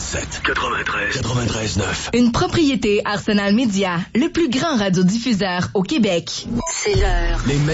88.7. 93.9. Une propriété Arsenal Média, le plus grand radiodiffuseur au Québec. C'est l'heure.